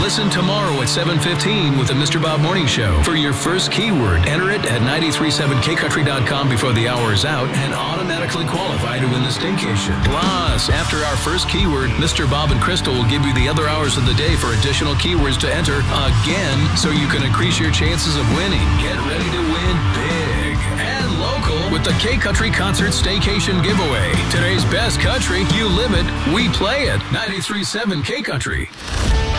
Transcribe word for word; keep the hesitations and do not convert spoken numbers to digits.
Listen tomorrow at seven fifteen with the Mister Bob Morning Show. For your first keyword, enter it at nine three seven k country dot com before the hour is out and automatically qualify to win the staycation. Plus, after our first keyword, Mister Bob and Crystal will give you the other hours of the day for additional keywords to enter again so you can increase your chances of winning. Get ready to win big and local with the K-Country Concert Staycation Giveaway. Today's best country, you live it, we play it. nine three seven K-Country.